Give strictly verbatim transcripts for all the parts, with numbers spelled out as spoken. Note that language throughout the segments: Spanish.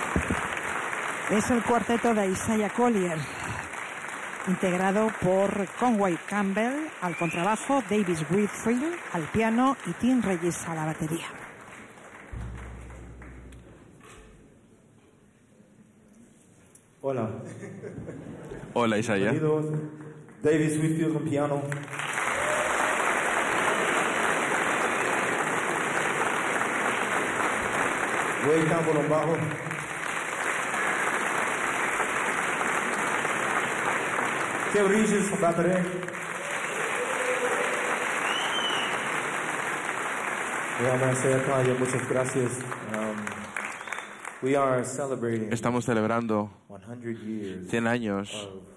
Es el cuarteto de Isaiah Collier, integrado por Conway Campbell al contrabajo, Davis Whitfield al piano y Tim Regis a la batería. Hola. Hola, Isaiah. Bienvenidos. Davis Whitfield en piano. Ray Campbell en bajo. Tim Regis en batería. Muchas gracias. Um, we are celebrating Estamos celebrando cien años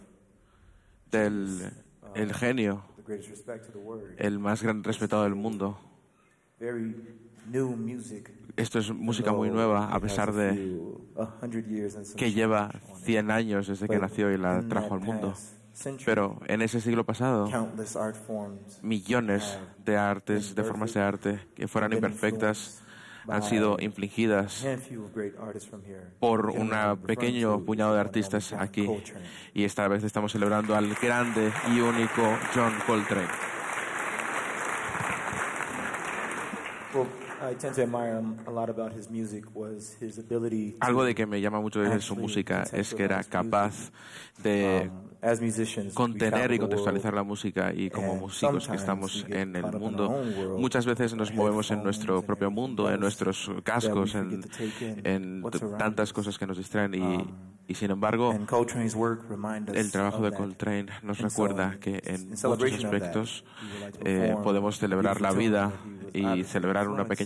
del el genio, el más gran respetado del mundo. Esto es música muy nueva, a pesar de que lleva cien años desde que nació y la trajo al mundo. Pero en ese siglo pasado, millones de artes, de formas de arte que fueran imperfectas, han sido infligidas por un pequeño puñado de artistas aquí. Y esta vez estamos celebrando al grande y único John Coltrane. Algo de que me llama mucho de su música es que era capaz de contener y contextualizar la música, y como músicos que estamos en el mundo, muchas veces nos movemos en nuestro propio mundo, en nuestros cascos, en, en tantas cosas que nos distraen, y, y sin embargo el trabajo de Coltrane nos recuerda que en muchos aspectos eh, podemos celebrar la vida y celebrar una pequeña